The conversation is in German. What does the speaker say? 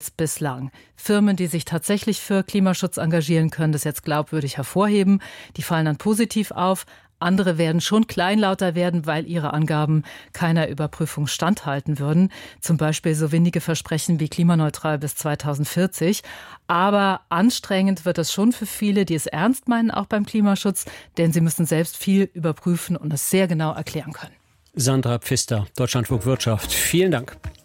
als bislang. Firmen, die sich tatsächlich für Klimaschutz engagieren, können das jetzt glaubwürdig hervorheben. Die fallen dann positiv auf. Andere werden schon kleinlauter werden, weil ihre Angaben keiner Überprüfung standhalten würden. Zum Beispiel so windige Versprechen wie klimaneutral bis 2040. Aber anstrengend wird es schon für viele, die es ernst meinen, auch beim Klimaschutz, denn sie müssen selbst viel überprüfen und es sehr genau erklären können. Sandra Pfister, Deutschlandfunk Wirtschaft. Vielen Dank.